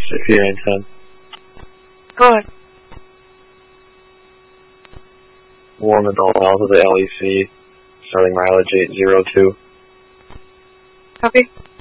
6910. Go ahead. Warm adult out of the LEC, starting mileage 802. Copy.